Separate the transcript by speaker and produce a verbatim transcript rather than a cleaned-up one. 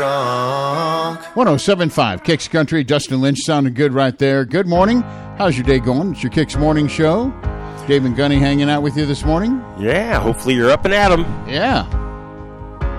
Speaker 1: one oh seven point five Kicks Country. Dustin Lynch sounding good right there. Good morning. How's your day going? It's your Kicks Morning Show. Dave and Gunny hanging out with you this morning.
Speaker 2: Yeah, hopefully you're up and at 'em.
Speaker 1: Yeah.